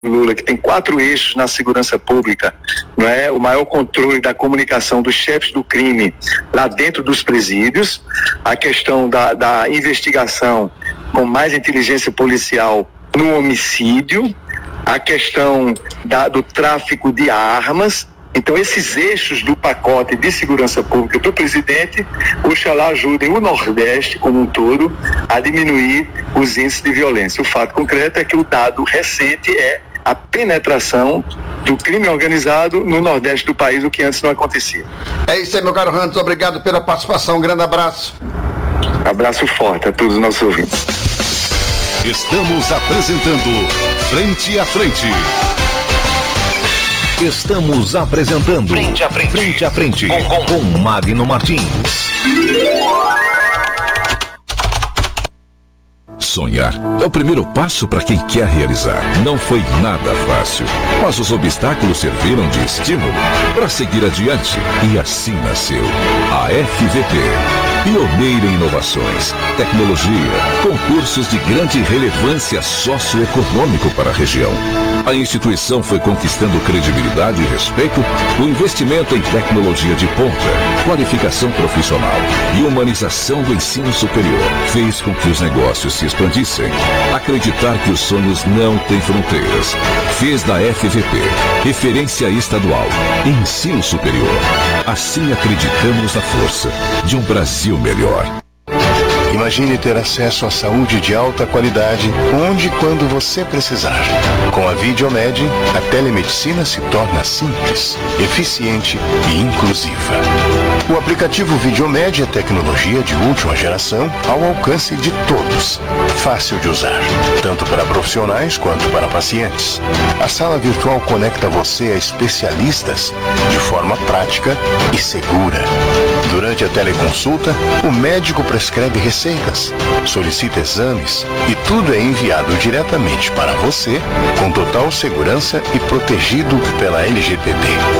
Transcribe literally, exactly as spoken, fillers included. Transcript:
Lula, que tem quatro eixos na segurança pública, não é? O maior controle da comunicação dos chefes do crime lá dentro dos presídios, a questão da, da investigação com mais inteligência policial no homicídio, a questão da, do tráfico de armas. Então, esses eixos do pacote de segurança pública do presidente, oxalá ajudem o Nordeste como um todo a diminuir os índices de violência. O fato concreto é que o dado recente é a penetração do crime organizado no Nordeste do país, o que antes não acontecia. É isso aí, meu caro Randes, obrigado pela participação, um grande abraço. Abraço forte a todos os nossos ouvintes. Estamos apresentando Frente a Frente. Estamos apresentando Frente a Frente, Frente, a frente com, com, com Magno Martins. Sonhar é o primeiro passo para quem quer realizar. Não foi nada fácil, mas os obstáculos serviram de estímulo para seguir adiante. E assim nasceu a F V P. Pioneira em inovações, tecnologia, concursos de grande relevância socioeconômico para a região. A instituição foi conquistando credibilidade e respeito com investimento em tecnologia de ponta, qualificação profissional e humanização do ensino superior. Fez com que os negócios se expandissem. Acreditar que os sonhos não têm fronteiras. Fez da F V P referência estadual em ensino superior. Assim acreditamos na força de um Brasil melhor. Imagine ter acesso à saúde de alta qualidade, onde e quando você precisar. Com a Videomed, a telemedicina se torna simples, eficiente e inclusiva. O aplicativo Videomed é tecnologia de última geração ao alcance de todos. Fácil de usar, tanto para profissionais quanto para pacientes. A sala virtual conecta você a especialistas de forma prática e segura. Durante a teleconsulta, o médico prescreve receitas, solicita exames e tudo é enviado diretamente para você com total segurança e protegido pela L G P D.